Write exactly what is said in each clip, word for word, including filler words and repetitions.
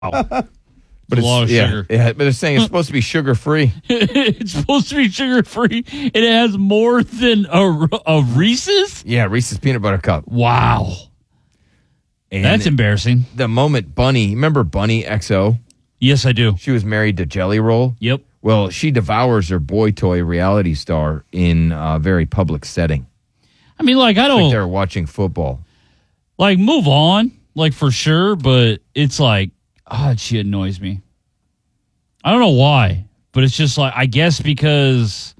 But it's, a lot of yeah, sugar. Yeah, but they're saying it's supposed to be sugar free. It's supposed to be sugar free, and it has more than a, a Reese's. Yeah, Reese's peanut butter cup. Wow, And that's embarrassing. The moment Bunny, remember Bunny X O? Yes, I do. She was married to Jelly Roll. Yep. Well, she devours her boy toy reality star in a very public setting. I mean, like I It's don't like they're watching football. like move on, like for sure, but it's like, God, she annoys me. I don't know why, but it's just like I guess because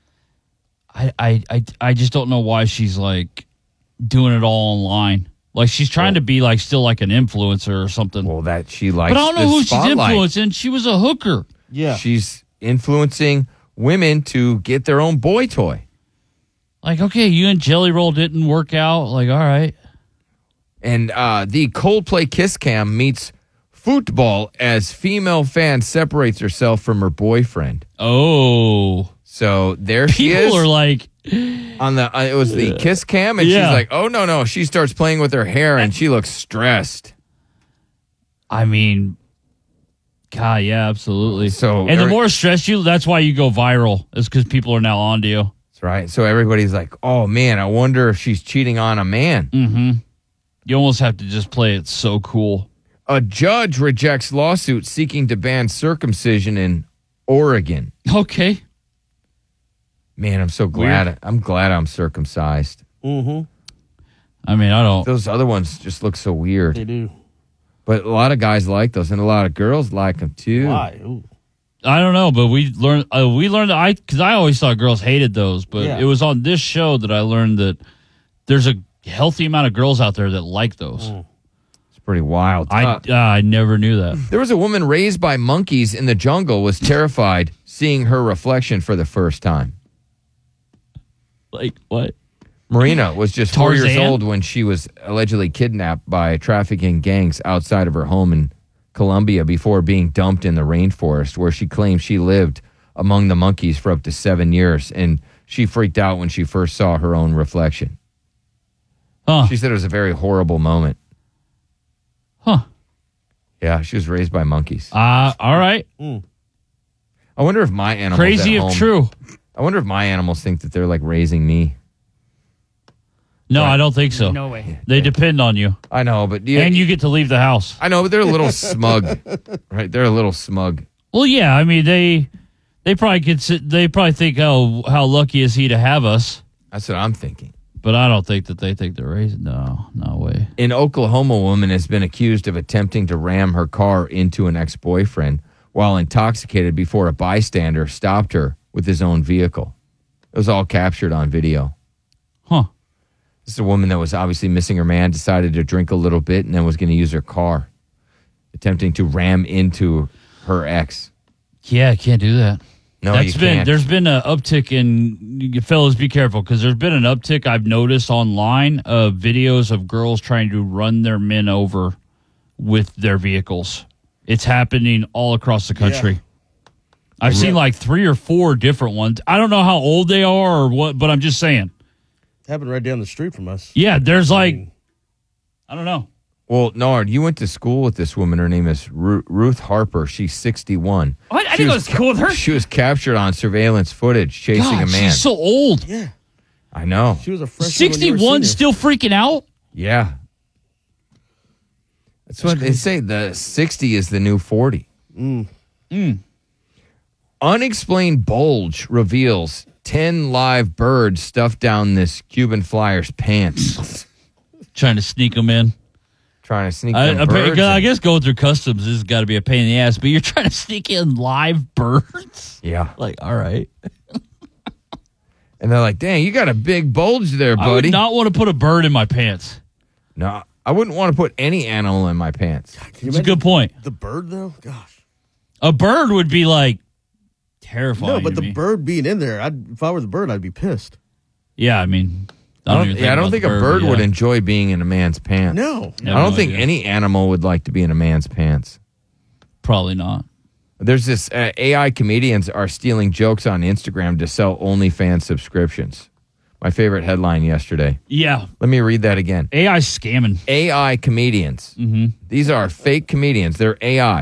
I I I, I just don't know why she's like doing it all online. Like she's trying Well, to be like still like an influencer or something. Well, that she likes but I don't know the who spotlight. she's influencing. She was a hooker. Yeah. She's influencing women to get their own boy toy. Like, okay, you and Jelly Roll didn't work out. Like, all right. And uh, the Coldplay kiss cam meets football as female fan separates herself from her boyfriend. Oh. So there she is. People are like, on the uh, it was the kiss cam, and Yeah. she's like, "Oh no, no!" She starts playing with her hair, and she looks stressed. I mean, God, yeah, absolutely. So and the every- more stress you, that's why you go viral. Is because people are now onto you. That's right. So everybody's like, "Oh man, I wonder if she's cheating on a man." Mm-hmm. You almost have to just play it so cool. A judge rejects lawsuit seeking to ban circumcision in Oregon. Okay. Man, I'm so glad. I'm glad I'm circumcised. Mm-hmm. I mean, I don't. Those other ones just look so weird. They do. But a lot of guys like those, and a lot of girls like them too. Why? Ooh. I don't know, but we learned. Uh, we learned. I because I always thought girls hated those, but Yeah. it was on this show that I learned that there's a healthy amount of girls out there that like those. Mm. It's pretty wild. I Uh, uh, I never knew that. There was a woman raised by monkeys in the jungle was terrified seeing her reflection for the first time. Like what? Marina was just four years Tarzan? old when she was allegedly kidnapped by trafficking gangs outside of her home in Colombia before being dumped in the rainforest, where she claimed she lived among the monkeys for up to seven years. And she freaked out when she first saw her own reflection. Huh? She said it was a very horrible moment. Huh? Yeah, she was raised by monkeys. Uh all right. I wonder if my animals Crazy at if home- true. I wonder if my animals think that they're like raising me. No, Right. I don't think so. No way. They depend on you, I know, but do you, and you get to leave the house. I know, but they're a little smug, right? They're a little smug. Well, yeah. I mean, they they probably could. Sit, they probably think, oh, how lucky is he to have us? That's what I'm thinking. But I don't think that they think they're raising. No, no way. In Oklahoma, a woman has been accused of attempting to ram her car into an ex-boyfriend while intoxicated before a bystander stopped her with his own vehicle. It was all captured on video. Huh? This is a woman that was obviously missing her man, decided to drink a little bit, and then was going to use her car, attempting to ram into her ex. Yeah, I can't do that. No, That's you been can't. there's been an uptick in you fellas. Be careful because there's been an uptick I've noticed online of videos of girls trying to run their men over with their vehicles. It's happening all across the country. I've seen like three or four different ones. I don't know how old they are or what, but I'm just saying. Happened right down the street from us. Yeah, there's like I don't know. Well, Nard, you went to school with this woman. Her name is Ru- Ruth Harper. She's sixty-one. What? I She didn't go to was school with her. She was captured on surveillance footage chasing God, a man. she's so old. Yeah. I know. She was a freshman. when you were sixty-one, senior. still freaking out. Yeah. That's, what they say. The sixty is the new forty. Mm. Unexplained bulge reveals ten live birds stuffed down this Cuban flyer's pants. Trying to sneak them in. Trying to sneak I, them I, birds I in. guess going through customs has got to be a pain in the ass, but you're trying to sneak in live birds? Yeah. Like, all right. And they're like, dang, you got a big bulge there, I would buddy. not want to put a bird in my pants. No, I wouldn't want to put any animal in my pants. Can you It's a imagine good point. The bird, though? Gosh. A bird would be like terrifying. No, but to the me. bird being in there, I'd, if I were the bird, I'd be pissed. Yeah, I mean, I don't, even yeah, I don't about think the a bird but would yeah. enjoy being in a man's pants. No. No, I don't no think idea. any animal would like to be in a man's pants. Probably not. There's this uh, A I comedians are stealing jokes on Instagram to sell OnlyFans subscriptions. My favorite headline yesterday. Yeah. Let me read that again. A I scamming. A I comedians. Mm-hmm. These are fake comedians. They're A I.